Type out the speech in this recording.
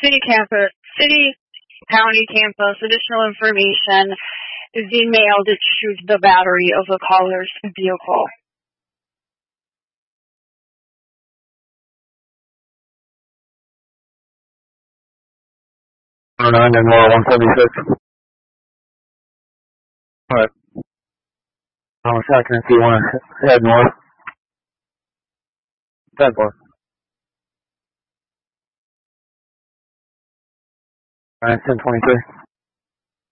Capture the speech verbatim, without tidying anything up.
City campus, city, county campus, additional information is being mailed to the battery of the caller's vehicle. oh nine and one seventy-six. Alright. I'm second if you want to head north. ten four. Alright, ten twenty-three.